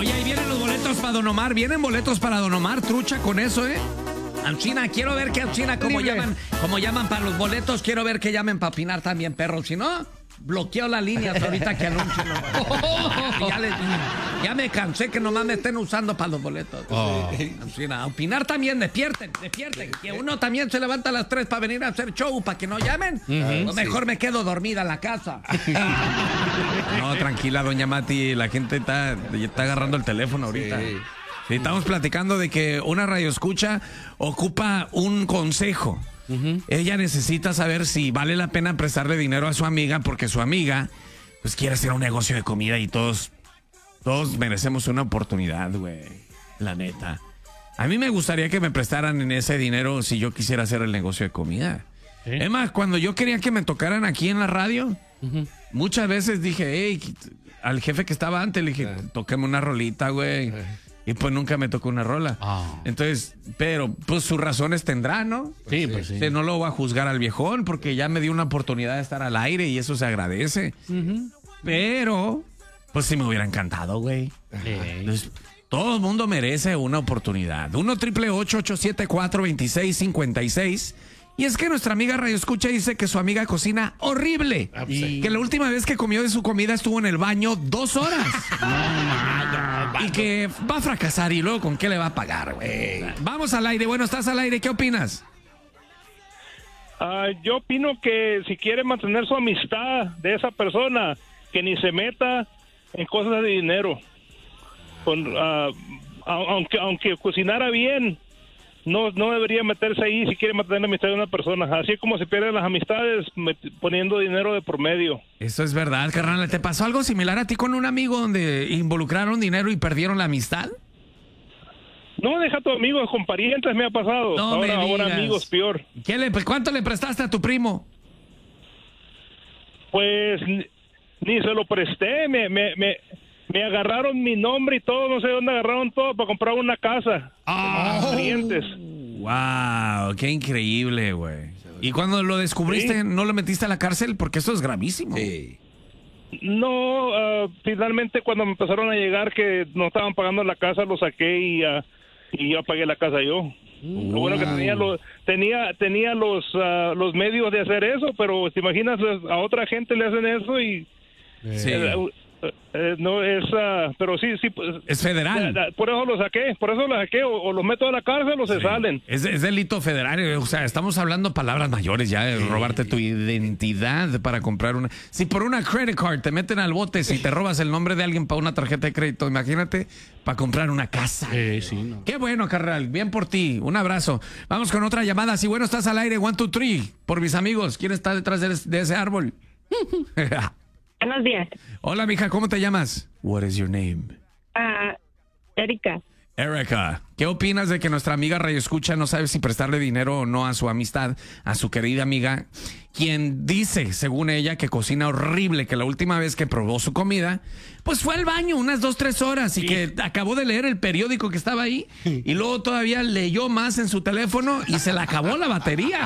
Oye, ahí vienen los boletos para Don Omar. Vienen boletos para Don Omar, trucha con eso, ¿eh? Anchina, quiero ver que Anchina, como llaman para los boletos, quiero ver que llamen para opinar también, perros. Si no, bloqueo las líneas ahorita que anuncien. Ya me cansé que nomás me estén usando para los boletos. Anchina, a opinar también, despierten. Que uno también se levanta a las 3 para venir a hacer show, para que no llamen. O mejor me quedo dormida en la casa. No, tranquila, doña Mati, la gente está agarrando el teléfono ahorita. Sí, estamos platicando de que una radioescucha ocupa un consejo. Ella necesita saber si vale la pena prestarle dinero a su amiga porque su amiga pues quiere hacer un negocio de comida y todos merecemos una oportunidad, güey. La neta. A mí me gustaría que me prestaran en ese dinero si yo quisiera hacer el negocio de comida. Es más, cuando yo quería que me tocaran aquí en la radio, muchas veces dije, hey, al jefe que estaba antes le dije, tóqueme una rolita, güey. Y pues nunca me tocó una rola. Entonces, pero pues sus razones tendrá, ¿no? Sí, pues sí. No lo voy a juzgar al viejón porque ya me dio una oportunidad de estar al aire y eso se agradece. Pero, pues sí me hubiera encantado, güey. Entonces, todo el mundo merece una oportunidad. 1-888-874-2656. Y es que nuestra amiga Radio Escucha dice que su amiga cocina horrible. Y que la última vez que comió de su comida estuvo en el baño 2 horas. Y que va a fracasar y luego ¿con qué le va a pagar, güey? Vamos al aire. Bueno, estás al aire. ¿Qué opinas? Yo opino que si quiere mantener su amistad de esa persona, que ni se meta en cosas de dinero. Aunque cocinara bien, no debería meterse ahí si quiere mantener la amistad de una persona. Así como se pierden las amistades poniendo dinero de por medio. Eso es verdad, carnal. ¿Te pasó algo similar a ti con un amigo donde involucraron dinero y perdieron la amistad? No, deja a tus amigos, con parientes me ha pasado. No ahora amigos, peor. ¿Cuánto le prestaste a tu primo? Pues ni se lo presté, me agarraron mi nombre y todo, no sé dónde agarraron todo para comprar una casa. Parientes. Wow, qué increíble, güey. ¿Y cuando lo descubriste, no lo metiste a la cárcel? Porque eso es gravísimo. Sí. No, finalmente cuando me empezaron a llegar que no estaban pagando la casa, lo saqué y yo pagué la casa yo. Lo bueno que tenía los medios de hacer eso, pero te imaginas, a otra gente le hacen eso y... Sí. No es, pero sí, pues, es federal. Por eso lo saqué, o los meto a la cárcel o se salen. Es delito federal, o sea, estamos hablando palabras mayores ya, de robarte tu identidad para comprar una. Si por una credit card te meten al bote, si te robas el nombre de alguien para una tarjeta de crédito, imagínate, para comprar una casa. Sí, no. Qué bueno, carnal, bien por ti, un abrazo. Vamos con otra llamada, sí, bueno, estás al aire, 1, 2, 3, por mis amigos, ¿quién está detrás de ese árbol? Buenos días. Hola, mija, ¿cómo te llamas? What is your name? Erika. Erika, ¿qué opinas de que nuestra amiga Radio Escucha no sabe si prestarle dinero o no a su amistad, a su querida amiga, quien dice, según ella, que cocina horrible, que la última vez que probó su comida, pues fue al baño unas 2-3 horas y que acabó de leer el periódico que estaba ahí y luego todavía leyó más en su teléfono y se le acabó la batería?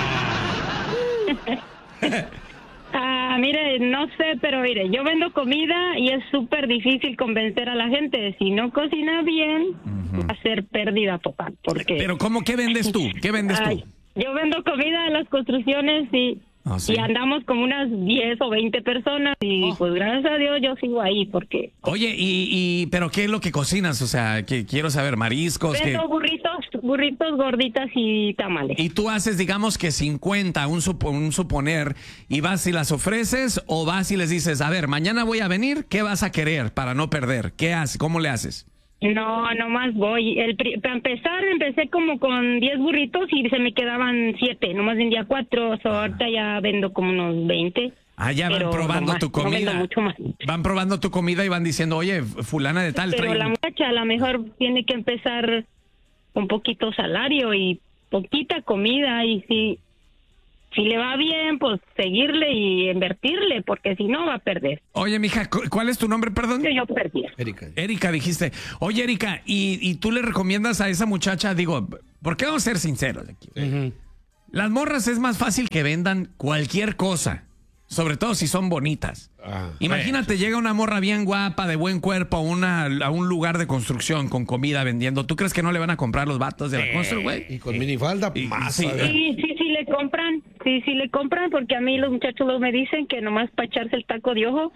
Mire, no sé, pero mire, yo vendo comida y es súper difícil convencer a la gente. Si no cocina bien, va a ser pérdida total. Porque... Pero ¿cómo? ¿Qué vendes tú? ¿Qué vendes tú? Yo vendo comida en las construcciones y andamos como unas 10 o 20 personas y pues gracias a Dios yo sigo ahí porque... Oye, pero ¿qué es lo que cocinas? O sea, que quiero saber, mariscos... Vendo burritos, gorditas y tamales. Y tú haces, digamos que 50, un suponer, y vas y las ofreces o vas y les dices, a ver, mañana voy a venir, ¿qué vas a querer para no perder? ¿Qué haces? ¿Cómo le haces? No, nomás voy. Para empezar, empecé como con 10 burritos y se me quedaban 7. Nomás vendía 4. Ahorita ya vendo como unos 20. Ya van probando tu comida. No mucho más. Van probando tu comida y van diciendo, oye, fulana de tal. Pero la muchacha a lo mejor tiene que empezar con poquito salario y poquita comida. Y si le va bien, pues seguirle y invertirle, porque si no va a perder. Oye, mija, ¿cuál es tu nombre, perdón? Yo perdí. Erika, dijiste. Oye, Erika, ¿y tú le recomiendas a esa muchacha, digo, porque vamos a ser sinceros aquí? Las morras es más fácil que vendan cualquier cosa. Sobre todo si son bonitas. Imagínate, llega una morra bien guapa, de buen cuerpo, a un lugar de construcción con comida vendiendo. ¿Tú crees que no le van a comprar los vatos de la construcción, güey? Y con minifalda, más. Sí. Sí le compran. Sí le compran, porque a mí los muchachos luego me dicen que nomás para echarse el taco de ojo.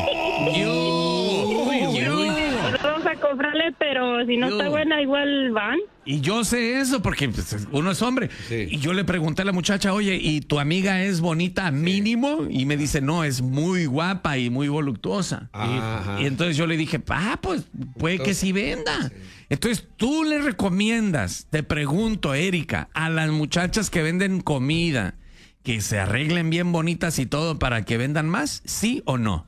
Vamos a comprarle, pero si no está buena, igual van. Y yo sé eso porque pues, uno es hombre. Sí. Y yo le pregunté a la muchacha, oye, ¿y tu amiga es bonita mínimo? Y me dice, no, es muy guapa y muy voluptuosa. Y entonces yo le dije, pues puede que sí venda. Sí. Entonces tú le recomiendas, te pregunto, Erika, a las muchachas que venden comida, que se arreglen bien bonitas y todo para que vendan más, ¿sí o no?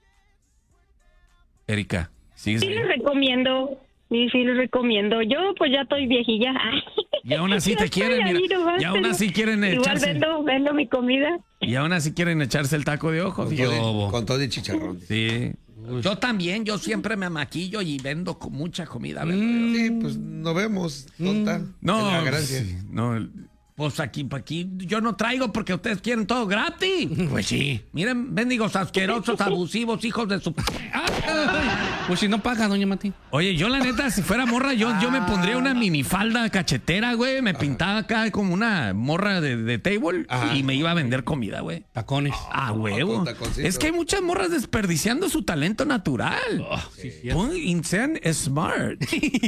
Erika, ¿sigues ahí? Les recomiendo. Sí, les recomiendo. Yo, pues ya estoy viejilla. Y aún así te quieren, mira. Y aún así quieren echarse. Igual vendo mi comida. Y aún así quieren echarse el taco de ojo. Con todo y chicharrón. Sí. Yo también, yo siempre me maquillo y vendo mucha comida. Sí, pues no vemos, tonta. No, gracias. Sí, no. Pues aquí yo no traigo porque ustedes quieren todo gratis. Pues sí. Miren, mendigos asquerosos, abusivos, hijos de su... Pues si no paga, doña Mati. Oye, yo la neta, si fuera morra, yo me pondría una minifalda cachetera, güey. Me pintaba acá como una morra de table y me iba a vender comida, güey. Tacones. Huevo. Es que hay muchas morras desperdiciando su talento natural. Sean smart.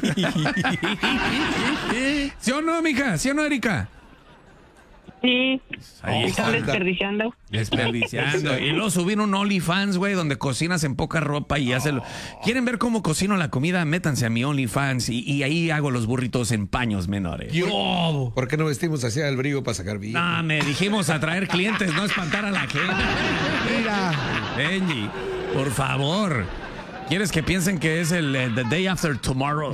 ¿Sí o no, mija? ¿Sí o no, Erika? Sí, Ahí están desperdiciando. Y luego subir un OnlyFans, güey, donde cocinas en poca ropa y haces... ¿Quieren ver cómo cocino la comida? Métanse a mi OnlyFans y ahí hago los burritos en paños menores. ¿Por qué no vestimos así al brillo para sacar bien? No, me dijimos atraer clientes, no espantar a la gente. Mira. Benji, por favor. ¿Quieres que piensen que es el The Day After Tomorrow?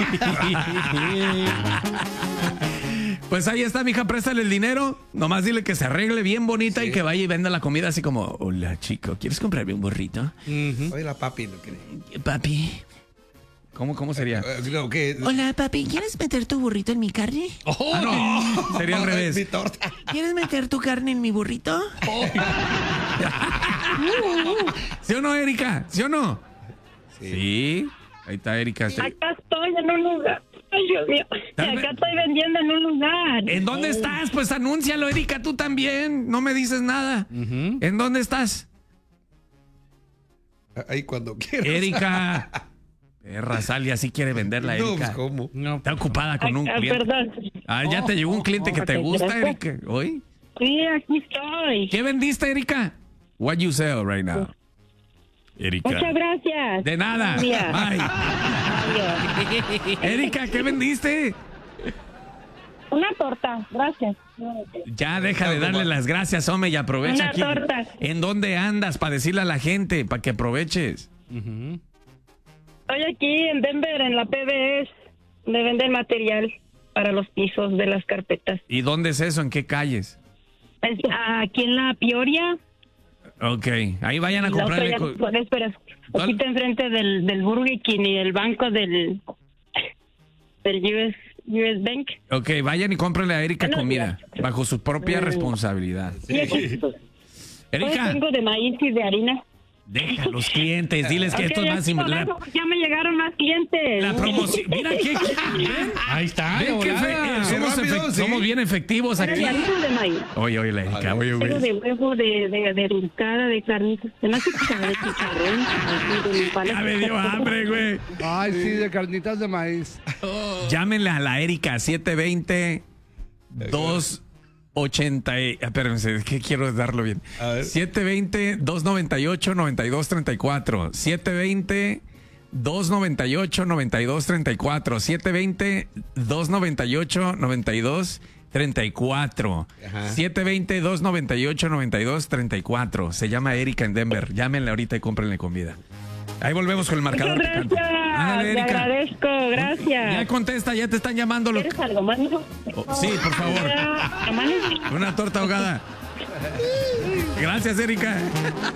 Pues ahí está, mija, préstale el dinero. Nomás dile que se arregle bien bonita y que vaya y venda la comida así como, hola, chico, ¿quieres comprarme un burrito? Oye, la papi no quiere. Papi. ¿Cómo sería? Hola, papi, ¿quieres meter tu burrito en mi carne? No, sería al revés. Mi torta. ¿Quieres meter tu carne en mi burrito? ¿Sí o no, Erika? ¿Sí o no? Sí. Ahí está, Erika. Acá estoy en un lugar. Ay, Dios mío. Acá estoy vendiendo en un lugar. ¿En dónde estás? Pues anúncialo, Erika, tú también. No me dices nada. ¿En dónde estás? Ahí cuando quieras. Erika. Perra, Salia sí quiere venderla, Erika. No, pues, ¿cómo? No. Está ocupada con un cliente. Perdón. Ya te llegó un cliente que te gusta, Erika. ¿Hoy? Sí, aquí estoy. ¿Qué vendiste, Erika? What you sell right now? Erika. Muchas gracias. De nada. Bye. Adiós. Erika, ¿qué vendiste? Una torta, gracias. Ya deja de darle las gracias, hombre, y aprovecha Una aquí. torta. ¿En dónde andas para decirle a la gente, para que aproveches? Estoy aquí en Denver, en la PBS. Me venden material para los pisos de las carpetas. ¿Y dónde es eso? ¿En qué calles? Aquí en la Peoria. Ok, ahí vayan a comprarle. Espera, aquí está enfrente del Burger King y el banco del US Bank. Ok, vayan y cómprenle a Erika Buenos comida, bajo su propia responsabilidad. Y aquí, Erika, tengo de maíz y de harina. deja a los clientes, diles que esto es más Ya me llegaron más clientes. la promoción. Mira qué. ¿Ven? Ahí está. ¿Ven que somos bien efectivos aquí? De harina de maíz. Oye, la Erika, oye. Tengo de huevo, de riscada, de carnitas. De más de chicharrón. Ya me dio hambre, güey. Ay, sí, de carnitas de maíz. Llámenle a la Erika 720 280. Espérenme, es que quiero darlo bien. 720-298-9234. 720-298-9234. 720-298-9234. 720-298-9234. Se llama Erika en Denver. Llámenle ahorita y cómprenle comida. Ahí volvemos con el marcador Muchas picante. gracias. Ándale, Te Erika. agradezco, gracias. Ya contesta, ya te están llamando. ¿Quieres algo más, hijo? Sí, por favor. ¿A mano? Una torta ahogada. Gracias, Erika.